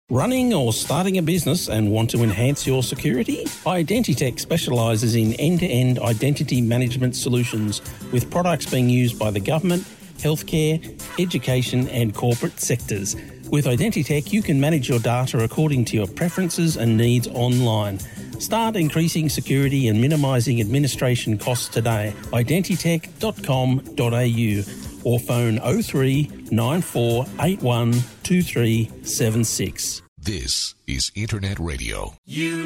Running or starting a business and want to enhance your security? Identitech specialises in end-to-end identity management solutions with products being used by the government, healthcare, education and corporate sectors. With Identitech, you can manage your data according to your preferences and needs online. Start increasing security and minimising administration costs today. Identitech.com.au or phone 03 9481 2376. This is Internet Radio.